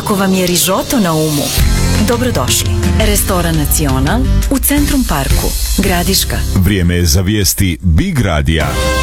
Ako vam je rižoto na umu, dobrodošli. Restoran Nacional u Centrum Parku, Gradiška. Vrijeme je za vijesti Big Radija.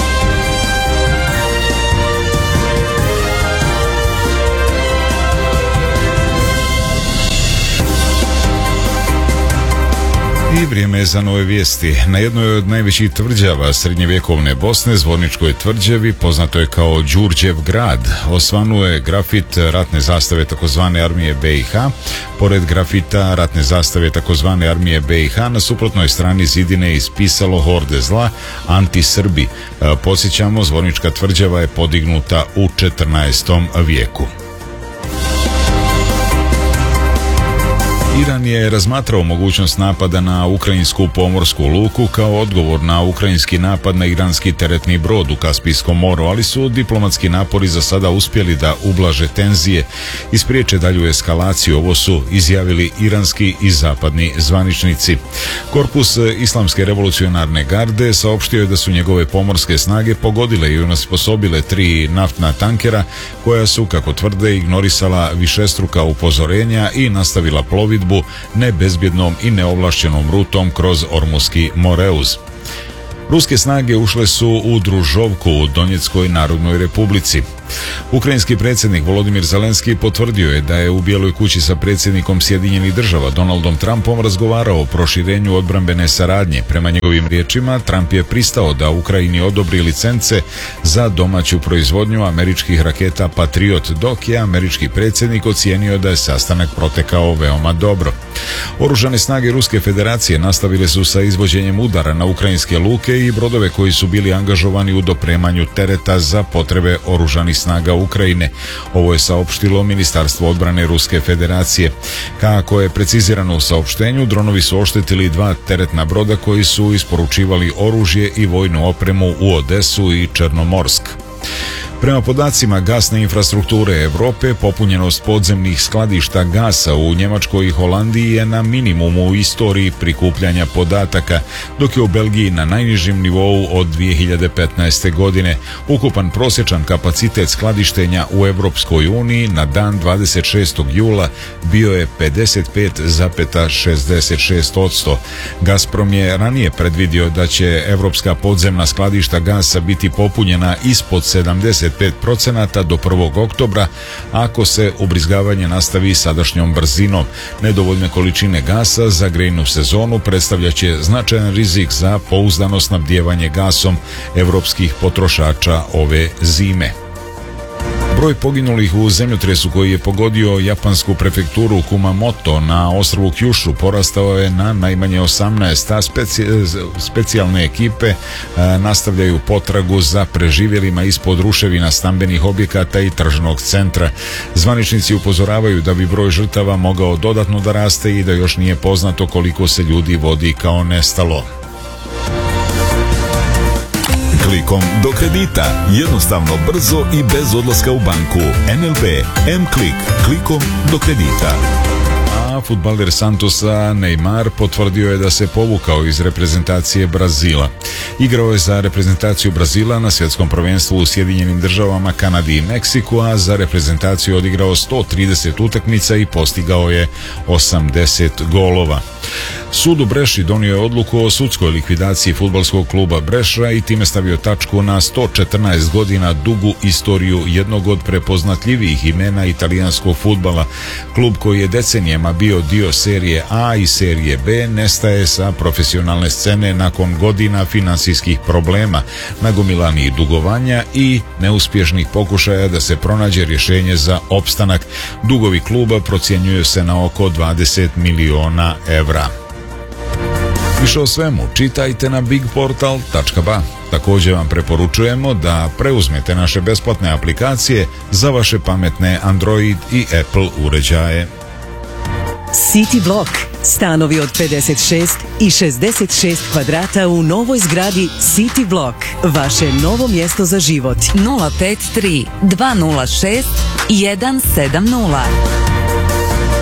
I vrijeme je za nove vijesti. Na jednoj od najvećih tvrđava srednjevjekovne Bosne, Zvorničkoj tvrđavi, poznato je kao Đurđev grad, osvanuo je grafit ratne zastave tzv. Armije BiH. Pored grafita ratne zastave tzv. Armije BiH, na suprotnoj strani zidine ispisalo horde zla, anti-Srbi. Podsjećamo, Zvornička tvrđava je podignuta u 14. vijeku. Iran je razmatrao mogućnost napada na ukrajinsku pomorsku luku kao odgovor na ukrajinski napad na iranski teretni brod u Kaspijskom moru, ali su diplomatski napori za sada uspjeli da ublaže tenzije i spriječe dalju eskalaciju. Ovo su izjavili iranski i zapadni zvaničnici. Korpus Islamske revolucionarne garde saopštio je da su njegove pomorske snage pogodile i onesposobile 3 naftna tankera koja su, kako tvrde, ignorisala višestruka upozorenja i nastavila plovidbu nebezbjednom i neovlašćenom rutom kroz Ormuski Moreuz. Ruske snage ušle su u Družovku u Donjeckoj Narodnoj Republici. Ukrajinski predsjednik Volodimir Zelenski potvrdio je da je u Bijeloj kući sa predsjednikom Sjedinjenih Država Donaldom Trumpom razgovarao o proširenju odbrambene saradnje. Prema njegovim riječima, Trump je pristao da Ukrajini odobri licence za domaću proizvodnju američkih raketa Patriot, dok je američki predsjednik ocijenio da je sastanak protekao veoma dobro. Oružane snage Ruske federacije nastavile su sa izvođenjem udara na ukrajinske luke i brodove koji su bili angažovani u dopremanju tereta za potrebe oružanih snaga Ukrajine. Ovo je saopštilo Ministarstvo odbrane Ruske federacije. Kako je precizirano u saopštenju, dronovi su oštetili 2 teretna broda koji su isporučivali oružje i vojnu opremu u Odesu i Černomorsk. Prema podacima gasne infrastrukture Europe, popunjenost podzemnih skladišta gasa u Njemačkoj i Holandiji je na minimumu u istoriji prikupljanja podataka, dok je u Belgiji na najnižem nivou od 2015. godine. Ukupan prosječan kapacitet skladištenja u Europskoj uniji na dan 26. jula bio je 55,66%. Gazprom je ranije predvidio da će europska podzemna skladišta gasa biti popunjena ispod 75% do 1. oktobra ako se ubrizgavanje nastavi sadašnjom brzinom. Nedovoljne količine gasa za grejnu sezonu predstavljaće značajan rizik za pouzdano snabdijevanje gasom europskih potrošača ove zime. Broj poginulih u zemljotresu koji je pogodio japansku prefekturu Kumamoto na ostrvu Kyushu porastao je na najmanje 18, a specijalne ekipe nastavljaju potragu za preživjelima ispod ruševina stambenih objekata i tržnog centra. Zvaničnici upozoravaju da bi broj žrtava mogao dodatno da raste i da još nije poznato koliko se ljudi vodi kao nestalo. Klikom do kredita. Jednostavno, brzo i bez odlaska u banku. NLB M-Klik. Klikom do kredita. A fudbaler Santosa Neymar potvrdio je da se povukao iz reprezentacije Brazila. Igrao je za reprezentaciju Brazila na svjetskom prvenstvu u Sjedinjenim Državama, Kanadi i Meksiku, a za reprezentaciju odigrao 130 utakmica i postigao je 80 golova. Sud u Breši donio je odluku o sudskoj likvidaciji fudbalskog kluba Breša i time stavio tačku na 114 godina dugu istoriju jednog od prepoznatljivijih imena italijanskog fudbala. Klub koji je decenijama bio dio serije A i serije B nestaje sa profesionalne scene nakon godina financijskih problema, nagomilanih dugovanja i neuspješnih pokušaja da se pronađe rješenje za opstanak. Dugovi kluba procjenjuju se na oko 20 miliona evra. Više o svemu čitajte na bigportal.ba. Također vam preporučujemo da preuzmete naše besplatne aplikacije za vaše pametne Android i Apple uređaje. City Block. Stanovi od 56 i 66 kvadrata u novoj zgradi City Block. Vaše novo mjesto za život. 053 206 170.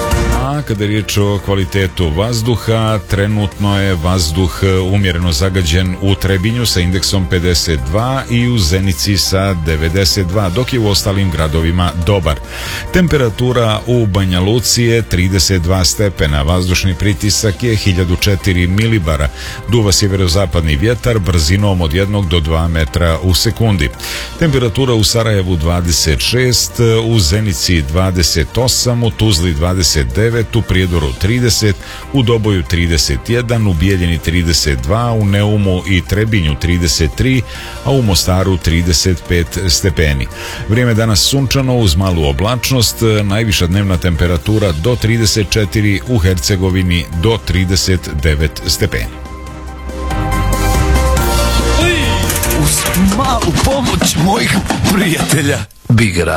A kada je riječ o kvalitetu vazduha, trenutno je vazduh umjereno zagađen u Trebinju sa indeksom 52 i u Zenici sa 92, dok je u ostalim gradovima dobar. Temperatura u Banja Luci je 32 stepena, vazdušni pritisak je 1004 milibara, duva sjeverozapadni vjetar brzinom od 1 do 2 metra u sekundi. Temperatura u Sarajevu 26, u Zenici 28, u Tuzli 29, u Prijedoru 30, u Doboju 31, u Bijeljini 32, u Neumu i Trebinju 33, a u Mostaru 35 stepeni. Vrijeme danas sunčano uz malu oblačnost, najviša dnevna temperatura do 34, u Hercegovini do 39 stepeni. Uz malu pomoć mojih prijatelja Bigra.